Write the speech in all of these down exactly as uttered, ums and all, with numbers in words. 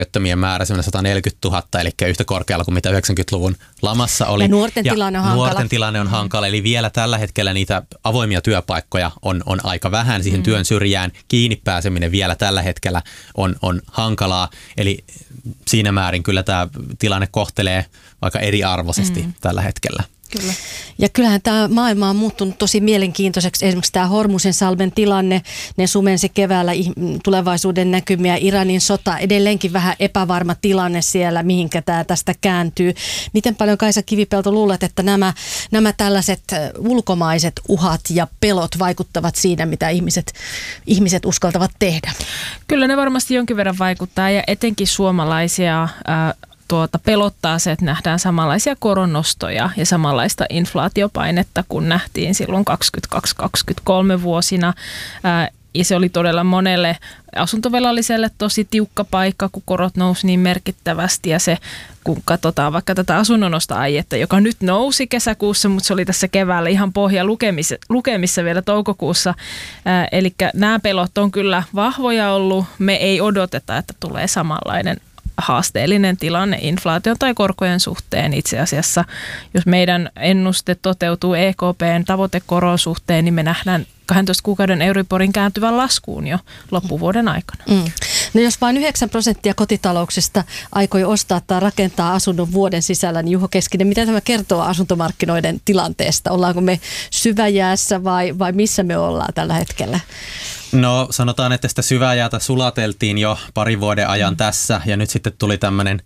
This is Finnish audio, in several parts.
työttömien määrä semmoinen sata neljäkymmentätuhatta, eli yhtä korkealla kuin mitä yhdeksänkymmentäluvun lamassa oli. Ja nuorten ja tilanne on hankala. Nuorten tilanne on hankala, eli vielä tällä hetkellä niitä avoimia työpaikkoja on, on aika vähän. Siihen mm. työn syrjään kiinni pääseminen vielä tällä hetkellä on, on hankalaa. Eli siinä määrin kyllä tämä tilanne kohtelee aika eriarvoisesti mm. tällä hetkellä. Kyllä. Ja kyllähän tämä maailma on muuttunut tosi mielenkiintoiseksi. Esimerkiksi tämä Hormusin-salmen tilanne, ne sumensi keväällä tulevaisuuden näkymiä. Iranin sota, edelleenkin vähän epävarma tilanne siellä, mihinkä tämä tästä kääntyy. Miten paljon, Kaisa Kivipelto, luulet, että nämä, nämä tällaiset ulkomaiset uhat ja pelot vaikuttavat siinä, mitä ihmiset, ihmiset uskaltavat tehdä? Kyllä ne varmasti jonkin verran vaikuttaa, ja etenkin suomalaisia ää, Tuota, pelottaa se, että nähdään samanlaisia koronnostoja ja samanlaista inflaatiopainetta kuin nähtiin silloin kaksikymmentäkaksi kaksikymmentäkolme vuosina. Ää, ja se oli todella monelle asuntovelalliselle tosi tiukka paikka, kun korot nousi niin merkittävästi. Ja se, kun katsotaan vaikka tätä asunnonosta-aietta, joka nyt nousi kesäkuussa, mutta se oli tässä keväällä ihan pohja lukemissa, lukemissa vielä toukokuussa. Ää, eli nämä pelot on kyllä vahvoja ollut. Me ei odoteta, että tulee samanlainen haasteellinen tilanne inflaation tai korkojen suhteen. Itse asiassa, jos meidän ennuste toteutuu E K P:n tavoitekoron suhteen, niin me nähdään kahdentoista kuukauden Euriborin kääntyvän laskuun jo loppuvuoden aikana. Mm. No jos vain yhdeksän prosenttia kotitalouksista aikoi ostaa tai rakentaa asunnon vuoden sisällä, niin Juho Keskinen, mitä tämä kertoo asuntomarkkinoiden tilanteesta? Ollaanko me syväjäässä vai, vai missä me ollaan tällä hetkellä? No sanotaan, että sitä syväjäätä sulateltiin jo pari vuoden ajan mm. tässä, ja nyt sitten tuli tämmöinen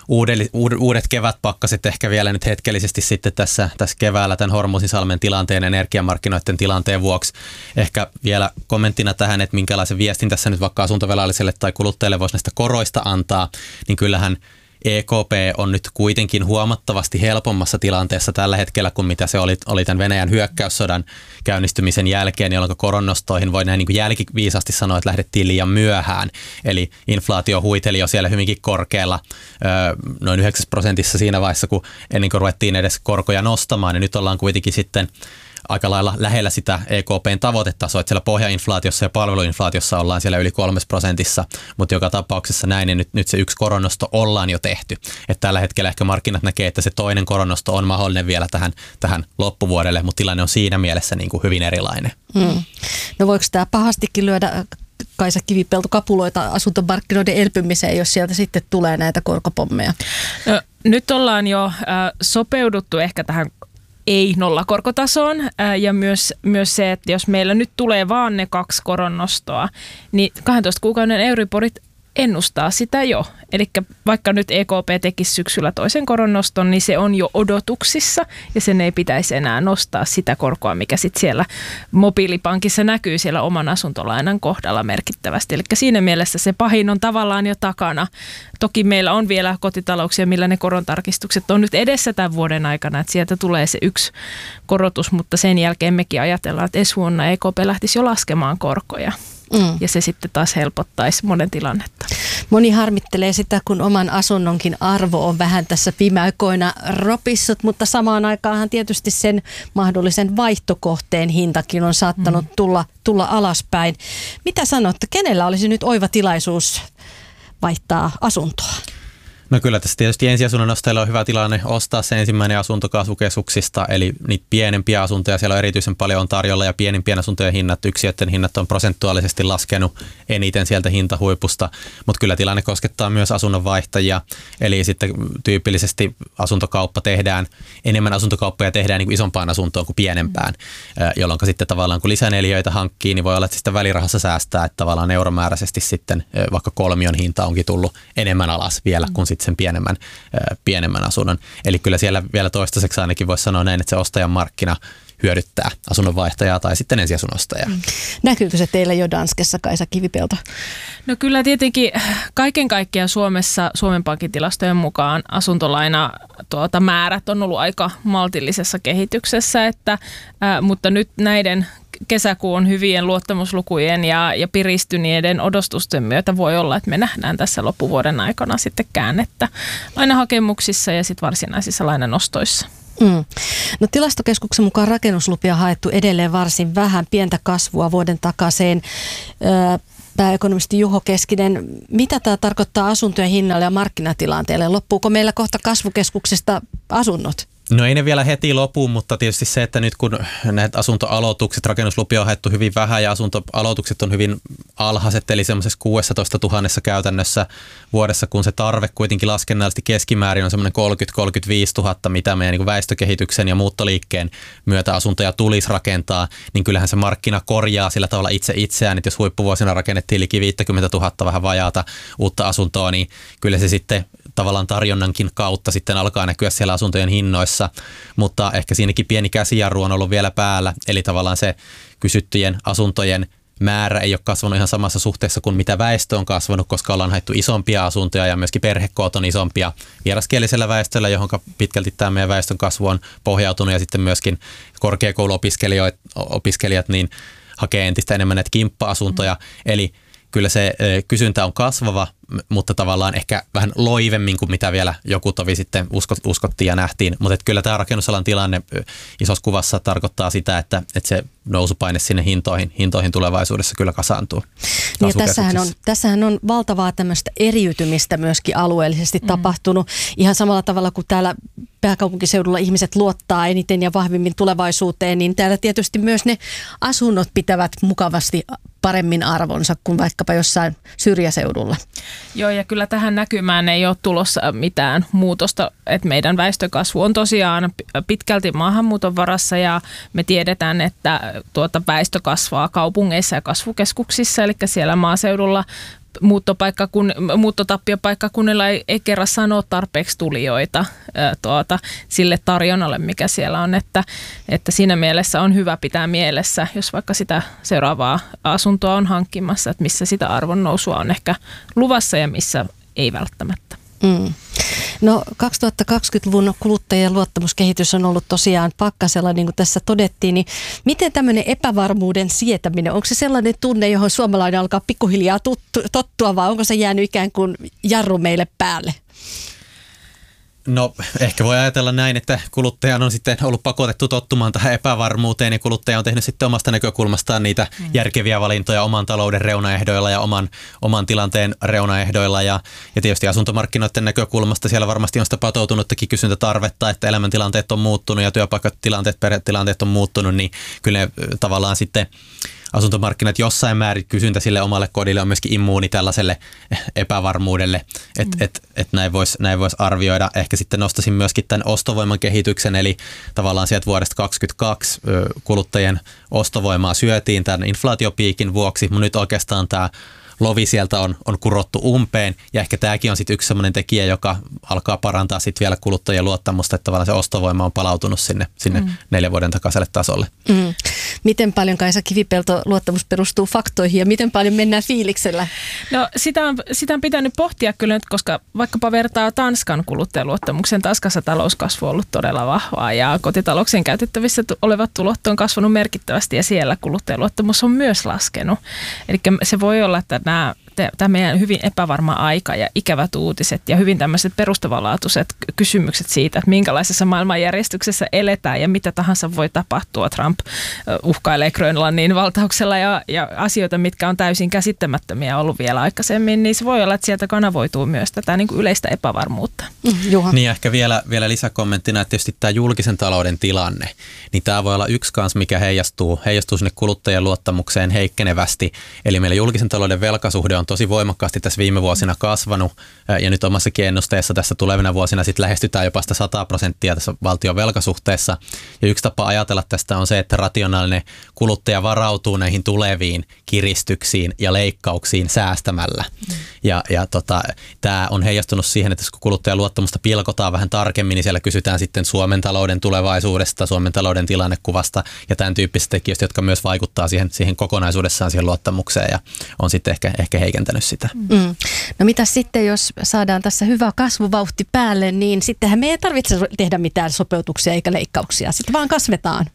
uudet kevätpakkaset ehkä vielä nyt hetkellisesti sitten tässä, tässä keväällä tämän Hormusin-salmen tilanteen, energiamarkkinoiden tilanteen vuoksi. Ehkä vielä kommenttina tähän, että minkälaisen viestin tässä nyt vaikka asuntovelalliselle tai kuluttajalle voisi näistä koroista antaa, niin kyllähän E K P on nyt kuitenkin huomattavasti helpommassa tilanteessa tällä hetkellä kuin mitä se oli, oli tämän Venäjän hyökkäyssodan käynnistymisen jälkeen, jolloin koronnostoihin voi näin niin kuin jälkiviisasti sanoa, että lähdettiin liian myöhään. Eli inflaatio huiteli jo siellä hyvinkin korkealla, noin yhdeksässä prosentissa siinä vaiheessa, kun ennen kuin ruvettiin edes korkoja nostamaan, niin nyt ollaan kuitenkin sitten aika lailla lähellä sitä E K P:n tavoitetasoa, että siellä pohjainflaatiossa ja palveluinflaatiossa ollaan siellä yli kolmessa prosentissa, mutta joka tapauksessa näin, niin nyt, nyt se yksi koronnosto ollaan jo tehty. Että tällä hetkellä ehkä markkinat näkee, että se toinen koronnosto on mahdollinen vielä tähän, tähän loppuvuodelle, mutta tilanne on siinä mielessä niin kuin hyvin erilainen. Hmm. No voiko tämä pahastikin lyödä, Kaisa Kivipelto, kapuloita asuntomarkkinoiden elpymiseen, jos sieltä sitten tulee näitä korkopommeja? No, nyt ollaan jo äh, sopeuduttu ehkä tähän ei nollakorkotasoon ää, ja myös, myös se, että jos meillä nyt tulee vaan ne kaksi koronnostoa, niin kahdentoista kuukauden Euriborit ennustaa sitä jo. Eli vaikka nyt E K P tekisi syksyllä toisen koronnoston, niin se on jo odotuksissa ja sen ei pitäisi enää nostaa sitä korkoa, mikä sitten siellä mobiilipankissa näkyy siellä oman asuntolainan kohdalla merkittävästi. Eli siinä mielessä se pahin on tavallaan jo takana. Toki meillä on vielä kotitalouksia, millä ne korontarkistukset on nyt edessä tämän vuoden aikana, että sieltä tulee se yksi korotus, mutta sen jälkeen mekin ajatellaan, että ensi vuonna E K P lähtisi jo laskemaan korkoja. Mm. Ja se sitten taas helpottaisi monen tilannetta. Moni harmittelee sitä, kun oman asunnonkin arvo on vähän tässä viime aikoina ropissut, mutta samaan aikaanhan tietysti sen mahdollisen vaihtokohteen hintakin on saattanut mm. tulla, tulla alaspäin. Mitä sanotte, kenellä olisi nyt oiva tilaisuus vaihtaa asuntoa? No kyllä tässä tietysti ensiasunnon ostajilla on hyvä tilanne ostaa se ensimmäinen asunto kasvukeskuksista, eli niitä pienempiä asuntoja siellä on erityisen paljon on tarjolla ja pienimpien asuntojen hinnat, yksiöiden hinnat on prosentuaalisesti laskenut eniten sieltä hintahuipusta, mutta kyllä tilanne koskettaa myös asunnonvaihtajia, eli sitten tyypillisesti asuntokauppa tehdään, enemmän asuntokauppoja tehdään niin kuin isompaan asuntoon kuin pienempään, jolloin sitten tavallaan kun lisäneliöitä hankkii, niin voi olla, että sitä välirahassa säästää, että tavallaan euromääräisesti sitten vaikka kolmion hinta onkin tullut enemmän alas vielä kuin sitten sen pienemmän, pienemmän asunnon. Eli kyllä siellä vielä toistaiseksi ainakin voisi sanoa näin, että se ostajan markkina hyödyttää asunnonvaihtajaa tai sitten ensiasunnostajaa. Mm. Näkyykö se teillä jo Danskessa, Kaisa Kivipelto? No kyllä tietenkin kaiken kaikkiaan Suomessa Suomen Pankin tilastojen mukaan asuntolaina tuota, määrät on ollut aika maltillisessa kehityksessä, että, ää, mutta nyt näiden kesäkuun hyvien luottamuslukujen ja, ja piristyneiden odotusten myötä voi olla, että me nähdään tässä loppuvuoden aikana sitten käännettä lainahakemuksissa ja sitten varsinaisissa lainanostoissa. Mm. No Tilastokeskuksen mukaan rakennuslupia haettu edelleen varsin vähän, pientä kasvua vuoden takaiseen. Öö, pääekonomisti Juho Keskinen, mitä tämä tarkoittaa asuntojen hinnalle ja markkinatilanteelle? Loppuuko meillä kohta kasvukeskuksista asunnot? No ei ne vielä heti lopu, mutta tietysti se, että nyt kun näitä asuntoaloitukset, rakennuslupia on haettu hyvin vähän ja asuntoaloitukset on hyvin alhaiset, eli semmoisessa kuusitoista tuhatta käytännössä vuodessa, kun se tarve kuitenkin laskennallisesti keskimäärin on semmoinen kolmekymmentä kolmekymmentäviisi tuhatta, mitä meidän niin väestökehityksen ja muuttoliikkeen myötä asuntoja tulisi rakentaa, niin kyllähän se markkina korjaa sillä tavalla itse itseään, että jos huippuvuosina rakennettiin liki viisikymmentätuhatta vähän vajaata uutta asuntoa, niin kyllä se sitten tavallaan tarjonnankin kautta sitten alkaa näkyä siellä asuntojen hinnoissa, mutta ehkä siinäkin pieni käsijarru on ollut vielä päällä, eli tavallaan se kysyttyjen asuntojen määrä ei ole kasvanut ihan samassa suhteessa kuin mitä väestö on kasvanut, koska ollaan haettu isompia asuntoja ja myöskin perhekoot on isompia vieraskielisellä väestöllä, johon pitkälti tämä meidän väestön kasvu on pohjautunut ja sitten myöskin korkeakouluopiskelijat niin hakee entistä enemmän näitä kimppa-asuntoja, mm. eli kyllä se kysyntä on kasvava, mutta tavallaan ehkä vähän loivemmin kuin mitä vielä joku tovi sitten uskottiin ja nähtiin. Mutta kyllä tämä rakennusalan tilanne isossa kuvassa tarkoittaa sitä, että, että se nousupaine sinne hintoihin, hintoihin tulevaisuudessa kyllä kasaantuu. Niin tässähän, on, tässähän on valtavaa tämmöistä eriytymistä myöskin alueellisesti mm. tapahtunut. Ihan samalla tavalla kuin täällä pääkaupunkiseudulla ihmiset luottaa eniten ja vahvimmin tulevaisuuteen, niin täällä tietysti myös ne asunnot pitävät mukavasti paremmin arvonsa kuin vaikkapa jossain syrjäseudulla. Joo, ja kyllä tähän näkymään ei ole tulossa mitään muutosta, että meidän väestökasvu on tosiaan pitkälti maahanmuuton varassa ja me tiedetään, että tuota väestö kasvaa kaupungeissa ja kasvukeskuksissa, eli siellä maaseudulla Muuttopaikkakun, muuttotappiopaikkakunnilla ei, ei kerran sano tarpeeksi tulijoita ää, tuota, sille tarjonnalle, mikä siellä on. Että, että siinä mielessä on hyvä pitää mielessä, jos vaikka sitä seuraavaa asuntoa on hankkimassa, että missä sitä arvonnousua on ehkä luvassa ja missä ei välttämättä. Mm. No kaksituhattakaksikymmentäluvun kuluttajien luottamuskehitys on ollut tosiaan pakkasella, niin kuin tässä todettiin, niin miten tämmöinen epävarmuuden sietäminen, onko se sellainen tunne, johon suomalainen alkaa pikkuhiljaa tuttu, tottua vai onko se jäänyt ikään kuin jarru meille päälle? No ehkä voi ajatella näin, että kuluttajan on sitten ollut pakotettu tottumaan tähän epävarmuuteen ja kuluttaja on tehnyt sitten omasta näkökulmastaan niitä mm. järkeviä valintoja oman talouden reunaehdoilla ja oman, oman tilanteen reunaehdoilla ja, ja tietysti asuntomarkkinoiden näkökulmasta siellä varmasti on sitä patoutunutta kysyntätarvetta, että elämäntilanteet on muuttunut ja työpaikkatilanteet, perhetilanteet on muuttunut, niin kyllä ne tavallaan sitten asuntomarkkinat jossain määrin kysyntä sille omalle kodille on myöskin immuuni tällaiselle epävarmuudelle, että mm. et, et näin voisi näin vois arvioida. Ehkä sitten nostaisin myöskin tämän ostovoiman kehityksen, eli tavallaan sieltä vuodesta kaksikymmentäkaksi kuluttajien ostovoimaa syötiin tämän inflaatiopiikin vuoksi, mutta nyt oikeastaan tämä lovi sieltä on, on kurottu umpeen ja ehkä tämäkin on sitten yksi sellainen tekijä, joka alkaa parantaa sitten vielä kuluttajien luottamusta, että tavallaan se ostovoima on palautunut sinne, sinne mm. neljän vuoden takaiselle tasolle. Mm. Miten paljon, Kaisa Kivipelto, luottamus perustuu faktoihin ja miten paljon mennään fiiliksellä? No sitä on, sitä on pitänyt pohtia kyllä nyt, koska vaikkapa vertaa Tanskan kuluttajaluottamuksen. Tanskassa talouskasvu on ollut todella vahvaa ja kotitalouksien käytettävissä olevat tulot on kasvanut merkittävästi ja siellä kuluttajaluottamus on myös laskenut. Eli se voi olla, että nämä tämä meidän hyvin epävarma aika ja ikävät uutiset ja hyvin tämmöiset perustavanlaatuiset kysymykset siitä, että minkälaisessa maailmanjärjestyksessä eletään ja mitä tahansa voi tapahtua. Trump uhkailee Grönlannin valtauksella ja, ja asioita, mitkä on täysin käsittämättömiä ollut vielä aikaisemmin, niin se voi olla, että sieltä kanavoituu myös tätä niin kuin yleistä epävarmuutta. Juha. Niin ehkä vielä, vielä lisäkommenttina, että tietysti tämä julkisen talouden tilanne, niin tämä voi olla yksi kanssa, mikä heijastuu, heijastuu sinne kuluttajien luottamukseen heikkenevästi. Eli meillä julkisen talouden velkasuhde on tosi voimakkaasti tässä viime vuosina kasvanut ja nyt omassakin ennusteessa tässä tulevina vuosina sitten lähestytään jopa sitä sata prosenttia tässä valtion velkasuhteessa. Ja yksi tapa ajatella tästä on se, että rationaalinen kuluttaja varautuu näihin tuleviin kiristyksiin ja leikkauksiin säästämällä. Mm. Ja, ja tota, tämä on heijastunut siihen, että kun kuluttajan luottamusta pilkotaan vähän tarkemmin, niin siellä kysytään sitten Suomen talouden tulevaisuudesta, Suomen talouden tilannekuvasta ja tämän tyyppisistä tekijöistä, jotka myös vaikuttaa siihen, siihen kokonaisuudessaan siihen luottamukseen ja on sitten ehkä, ehkä heikentänyt sitä. Mm. No mitä sitten, jos saadaan tässä hyvä kasvuvauhti päälle, niin sittenhän me ei tarvitse tehdä mitään sopeutuksia eikä leikkauksia, sitten vaan kasvetaan.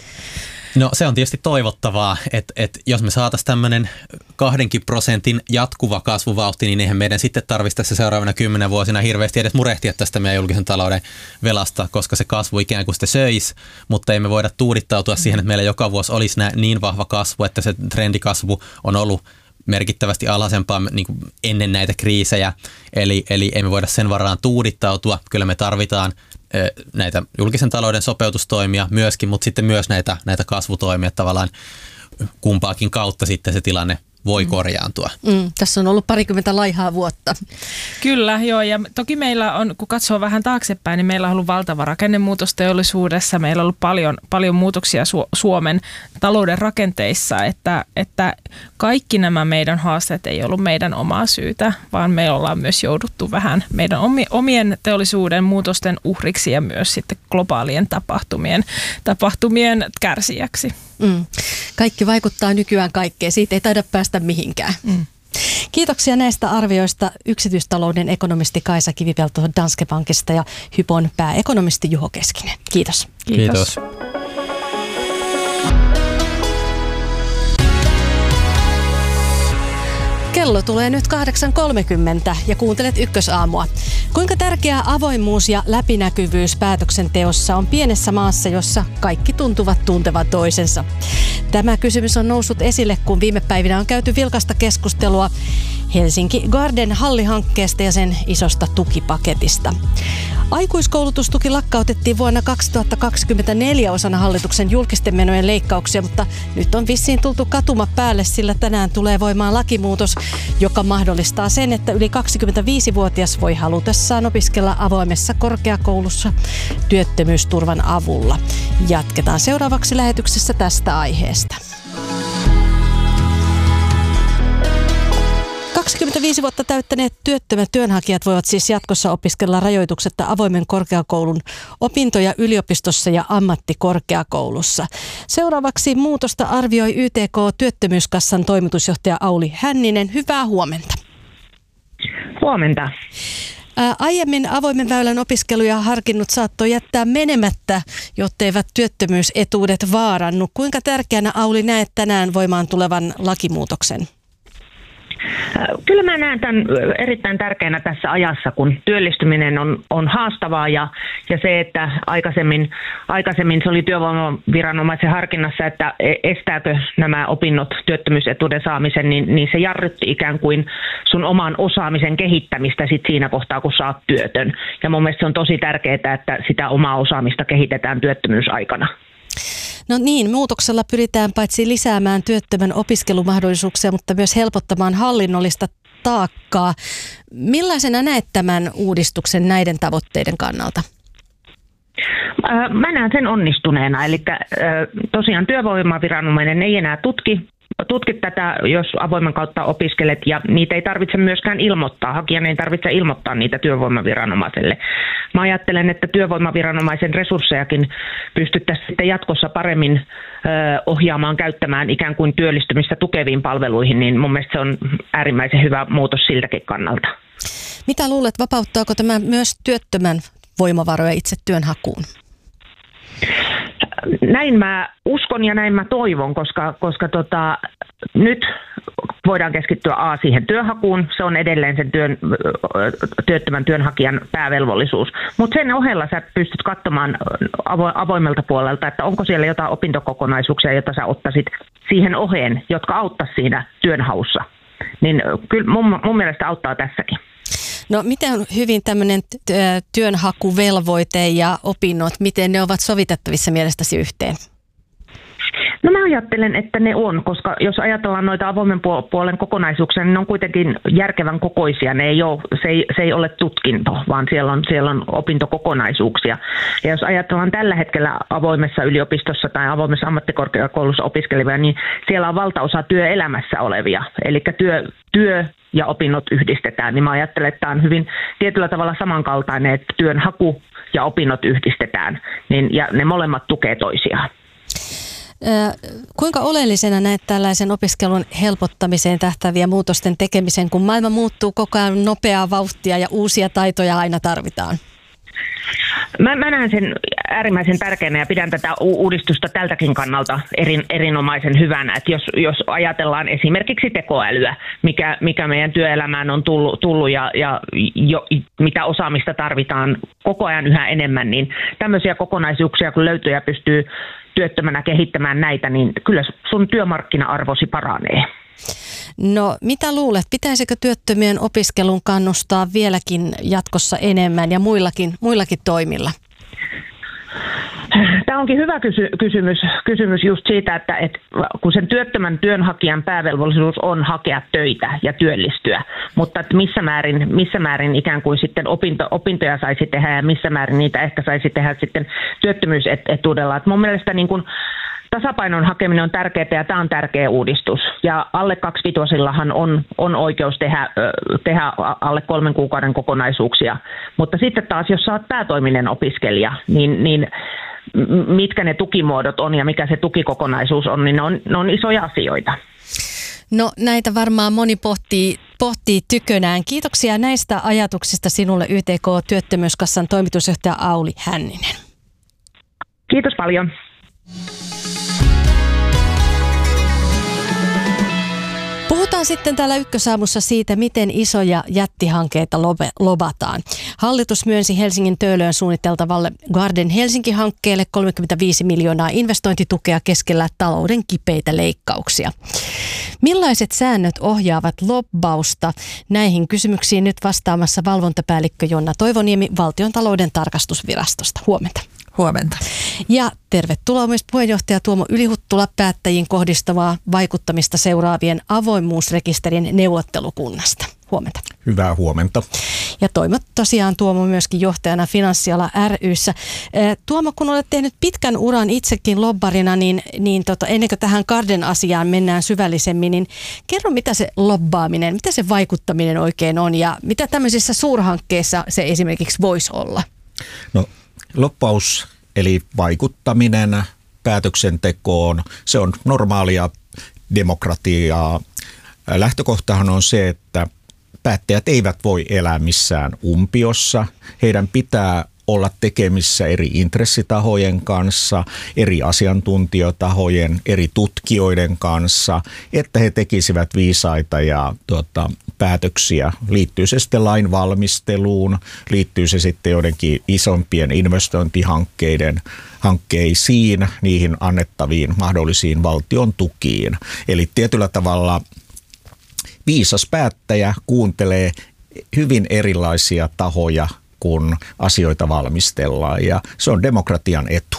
No se on tietysti toivottavaa, että, että jos me saataisiin tämmöinen kahdenkin prosentin jatkuva kasvuvauhti, niin eihän meidän sitten tarvitsisi tässä seuraavana kymmenen vuosina hirveästi edes murehtia tästä meidän julkisen talouden velasta, koska se kasvu ikään kuin sitä söisi, mutta ei me voida tuudittautua siihen, että meillä joka vuosi olisi niin vahva kasvu, että se trendikasvu on ollut merkittävästi alhaisempaa niin kuin ennen näitä kriisejä, eli, eli emme voida sen varaan tuudittautua. Kyllä me tarvitaan näitä julkisen talouden sopeutustoimia myöskin, mutta sitten myös näitä, näitä kasvutoimia, tavallaan kumpaakin kautta sitten se tilanne voi korjaantua. Mm, tässä on ollut parikymmentä laihaa vuotta. Kyllä, joo. Ja toki meillä on, kun katsoo vähän taaksepäin, niin meillä on ollut valtava rakennemuutos teollisuudessa. Meillä on ollut paljon, paljon muutoksia Su- Suomen talouden rakenteissa, että, että kaikki nämä meidän haasteet ei ollut meidän omaa syytä, vaan me ollaan myös jouduttu vähän meidän omien teollisuuden muutosten uhriksi ja myös sitten globaalien tapahtumien, tapahtumien kärsijäksi. Mm. Kaikki vaikuttaa nykyään kaikkeen. Siitä ei taida päästä mihinkään. Mm. Kiitoksia näistä arvioista yksityistalouden ekonomisti Kaisa Kivipelto Danske Bankista ja Hypon pääekonomisti Juho Keskinen. Kiitos. Kiitos. Kiitos. Kello tulee nyt kahdeksan kolmekymmentä ja kuuntelet Ykkösaamua. Kuinka tärkeää avoimuus ja läpinäkyvyys päätöksenteossa on pienessä maassa, jossa kaikki tuntuvat tuntevan toisensa? Tämä kysymys on noussut esille, kun viime päivinä on käyty vilkasta keskustelua Helsinki Garden hallihankkeesta ja sen isosta tukipaketista. Aikuiskoulutustuki lakkautettiin vuonna kaksituhattakaksikymmentäneljä osana hallituksen julkisten menojen leikkauksia, mutta nyt on vissiin tultu katuma päälle, sillä tänään tulee voimaan lakimuutos, joka mahdollistaa sen, että yli kaksikymmentäviisivuotias voi halutessaan opiskella avoimessa korkeakoulussa työttömyysturvan avulla. Jatketaan seuraavaksi lähetyksessä tästä aiheesta. kaksikymmentäviisi vuotta täyttäneet työttömät työnhakijat voivat siis jatkossa opiskella rajoituksetta avoimen korkeakoulun opintoja yliopistossa ja ammattikorkeakoulussa. Seuraavaksi muutosta arvioi Y T K-työttömyyskassan toimitusjohtaja Auli Hänninen. Hyvää huomenta. Huomenta. Ää, aiemmin avoimen väylän opiskeluja harkinnut saattoi jättää menemättä, jotteivät työttömyysetuudet vaarannu. Kuinka tärkeänä, Auli, näet tänään voimaan tulevan lakimuutoksen? Kyllä mä näen tämän erittäin tärkeänä tässä ajassa, kun työllistyminen on, on haastavaa ja, ja se, että aikaisemmin, aikaisemmin se oli työvoimaviranomaisen harkinnassa, että estääkö nämä opinnot työttömyysetuuden saamisen, niin, niin se jarrutti ikään kuin sun oman osaamisen kehittämistä sit siinä kohtaa, kun sä oot työtön. Ja mun mielestä se on tosi tärkeää, että sitä omaa osaamista kehitetään työttömyysaikana. No niin, muutoksella pyritään paitsi lisäämään työttömän opiskelumahdollisuuksia, mutta myös helpottamaan hallinnollista taakkaa. Millaisena näet tämän uudistuksen näiden tavoitteiden kannalta? Mä näen sen onnistuneena, eli tosiaan työvoimaviranomainen ei enää tutki, tutki tätä, jos avoimen kautta opiskelet, ja niitä ei tarvitse myöskään ilmoittaa, hakijan ei tarvitse ilmoittaa niitä työvoimaviranomaiselle. Mä ajattelen, että työvoimaviranomaisen resurssejakin pystyttäisiin sitten jatkossa paremmin ö, ohjaamaan käyttämään ikään kuin työllistymistä tukeviin palveluihin, niin mun mielestä se on äärimmäisen hyvä muutos siltäkin kannalta. Mitä luulet, vapauttaako tämä myös työttömän voimavaroja itse työnhakuun? Näin mä uskon ja näin mä toivon, koska, koska tota, nyt voidaan keskittyä A siihen työhakuun, se on edelleen sen työn, työttömän työnhakijan päävelvollisuus. Mutta sen ohella sä pystyt katsomaan avo, avoimelta puolelta, että onko siellä jotain opintokokonaisuuksia, joita sä ottaisit siihen oheen, jotka auttaa siinä työnhaussa. Niin kyllä mun, mun mielestä auttaa tässäkin. No miten hyvin tämmöinen työnhakuvelvoite ja opinnot, miten ne ovat sovitettavissa mielestäsi yhteen? No mä ajattelen, että ne on, koska jos ajatellaan noita avoimen puolen kokonaisuuksia, niin ne on kuitenkin järkevän kokoisia. Ne ei ole, se, ei, se ei ole tutkinto, vaan siellä on, siellä on opintokokonaisuuksia. Ja jos ajatellaan tällä hetkellä avoimessa yliopistossa tai avoimessa ammattikorkeakoulussa opiskelevia, niin siellä on valtaosa työelämässä olevia. Eli työ, työ ja opinnot yhdistetään, niin mä ajattelen, että tämä on hyvin tietyllä tavalla samankaltainen, että työnhaku ja opinnot yhdistetään, niin, ja ne molemmat tukee toisiaan. Kuinka oleellisena näet tällaisen opiskelun helpottamiseen tähtäviä muutosten tekemisen, kun maailma muuttuu koko ajan nopeaa vauhtia ja uusia taitoja aina tarvitaan? Mä, mä näen sen äärimmäisen tärkeänä ja pidän tätä uudistusta tältäkin kannalta erin, erinomaisen hyvänä. Että jos, jos ajatellaan esimerkiksi tekoälyä, mikä, mikä meidän työelämään on tullut, tullut ja, ja jo, mitä osaamista tarvitaan koko ajan yhä enemmän, niin tämmöisiä kokonaisuuksia, kun löytyy ja pystyy työttömänä kehittämään näitä, niin kyllä sun työmarkkina-arvosi paranee. No mitä luulet, pitäisikö työttömien opiskelun kannustaa vieläkin jatkossa enemmän ja muillakin, muillakin toimilla? Tämä onkin hyvä kysy- kysymys, kysymys just siitä, että, että kun sen työttömän työnhakijan päävelvollisuus on hakea töitä ja työllistyä, mutta että missä määrin, missä määrin ikään kuin sitten opinto, opintoja saisi tehdä ja missä määrin niitä ehkä saisi tehdä sitten työttömyysetuudella. Että mun mielestä niin kuin tasapainon hakeminen on tärkeää ja tämä on tärkeä uudistus. Ja alle kaksivitosillahan on, on oikeus tehdä, tehdä alle kolmen kuukauden kokonaisuuksia. Mutta sitten taas, jos sä oot päätoiminen opiskelija, niin, niin mitkä ne tukimuodot on ja mikä se tukikokonaisuus on, niin ne on, ne on isoja asioita. No näitä varmaan moni pohtii, pohtii tykönään. Kiitoksia näistä ajatuksista sinulle Y T K-työttömyyskassan toimitusjohtaja Auli Hänninen. Kiitos paljon. Puhutaan sitten täällä Ykkösaamussa siitä, miten isoja jättihankkeita lobataan. Hallitus myönsi Helsingin Töölöön suunniteltavalle Garden Helsinki-hankkeelle kolmekymmentäviisi miljoonaa investointitukea keskellä talouden kipeitä leikkauksia. Millaiset säännöt ohjaavat lobbausta? Näihin kysymyksiin nyt vastaamassa valvontapäällikkö Jonna Toivoniemi Valtiontalouden tarkastusvirastosta. Huomenta. Huomenta. Ja tervetuloa myös puheenjohtaja Tuomo Ylihuttula päättäjiin kohdistavaa vaikuttamista seuraavien avoimuusrekisterin neuvottelukunnasta. Huomenta. Hyvää huomenta. Ja toimot tosiaan Tuomo myöskin johtajana Finanssiala ry:ssä. Tuomo, kun olet tehnyt pitkän uran itsekin lobbarina, niin, niin tota, ennen kuin tähän Garden-asiaan mennään syvällisemmin, niin kerro mitä se lobbaaminen, mitä se vaikuttaminen oikein on ja mitä tämmöisissä suurhankkeissa se esimerkiksi voisi olla? No lobbaus eli vaikuttaminen päätöksentekoon, se on normaalia demokratiaa. Lähtökohtahan on se, että päättäjät eivät voi elää missään umpiossa. Heidän pitää olla tekemissä eri intressitahojen kanssa, eri asiantuntijatahojen, eri tutkijoiden kanssa, että he tekisivät viisaita ja tuota, päätöksiä. Liittyy se sitten lain valmisteluun, liittyy se sitten joidenkin isompien investointihankkeiden hankkeisiin, niihin annettaviin mahdollisiin valtion tukiin. Eli tietyllä tavalla viisas päättäjä kuuntelee hyvin erilaisia tahoja, kun asioita valmistellaan, ja se on demokratian etu.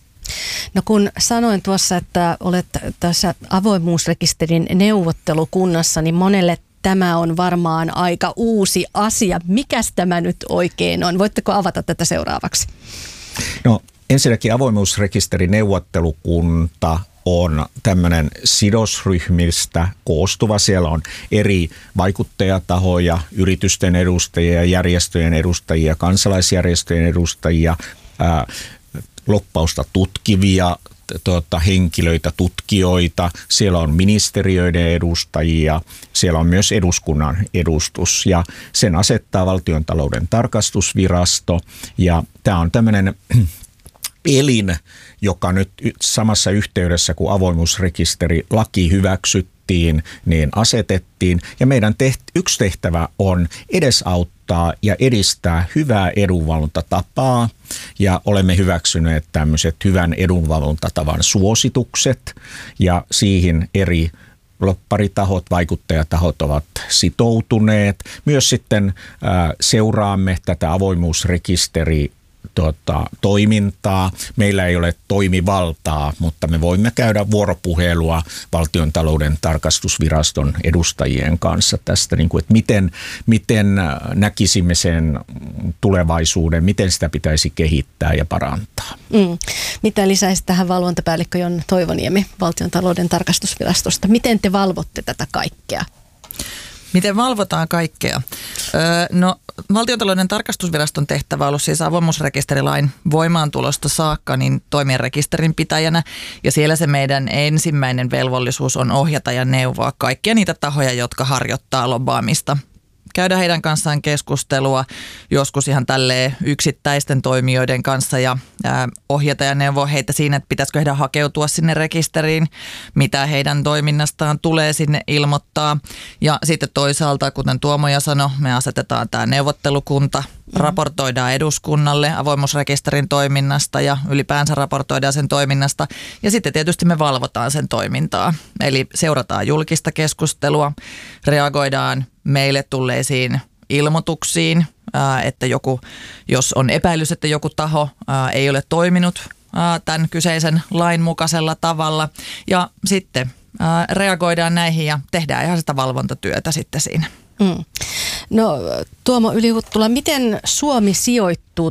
No kun sanoin tuossa, että olet tässä avoimuusrekisterin neuvottelukunnassa, niin monelle tämä on varmaan aika uusi asia. Mikäs tämä nyt oikein on? Voitteko avata tätä seuraavaksi? No ensinnäkin avoimuusrekisterin neuvottelukunta on tämmöinen sidosryhmistä koostuva. Siellä on eri vaikuttajatahoja, yritysten edustajia, järjestöjen edustajia, kansalaisjärjestöjen edustajia, ää, lobbausta tutkivia tuota, henkilöitä, tutkijoita. Siellä on ministeriöiden edustajia, siellä on myös eduskunnan edustus ja sen asettaa Valtiontalouden tarkastusvirasto ja tämä on tämmöinen elin, joka nyt samassa yhteydessä, kun avoimuusrekisterilaki hyväksyttiin, niin asetettiin. Ja meidän teht- yksi tehtävä on edesauttaa ja edistää hyvää edunvalvontatapaa. Ja olemme hyväksyneet tämmöiset hyvän edunvalvontatavan suositukset ja siihen eri lobbaritahot, vaikuttajatahot ovat sitoutuneet. Myös sitten äh, seuraamme tätä avoimuusrekisteriä Tota, toimintaa. Meillä ei ole toimivaltaa, mutta me voimme käydä vuoropuhelua Valtiontalouden tarkastusviraston edustajien kanssa tästä, niin kuin, että miten, miten näkisimme sen tulevaisuuden, miten sitä pitäisi kehittää ja parantaa. Mm. Mitä lisäisi tähän valvontapäällikkö Jonna Toivoniemi Valtiontalouden tarkastusvirastosta? Miten te valvotte tätä kaikkea? Miten valvotaan kaikkea? Öö, no, Valtiontalouden tarkastusviraston tehtävä on ollut siis avoimuusrekisterilain voimaantulosta saakka niin toimien rekisterin pitäjänä. Ja siellä se meidän ensimmäinen velvollisuus on ohjata ja neuvoa kaikkia niitä tahoja, jotka harjoittaa lobbaamista. Käydä heidän kanssaan keskustelua, joskus ihan tälleen yksittäisten toimijoiden kanssa ja ää, ohjata ja neuvoa heitä siinä, että pitäisikö heidän hakeutua sinne rekisteriin, mitä heidän toiminnastaan tulee sinne ilmoittaa. Ja sitten toisaalta, kuten Tuomo jo sanoi, me asetetaan tämä neuvottelukunta raportoidaan eduskunnalle avoimuusrekisterin toiminnasta ja ylipäänsä raportoidaan sen toiminnasta. Ja sitten tietysti me valvotaan sen toimintaa. Eli seurataan julkista keskustelua, reagoidaan meille tulleisiin ilmoituksiin, että joku, jos on epäilys, että joku taho ei ole toiminut tämän kyseisen lain mukaisella tavalla. Ja sitten reagoidaan näihin ja tehdään ihan sitä valvontatyötä sitten siinä. Mm. No Tuomo Yli-Huttula, miten Suomi sijoittuu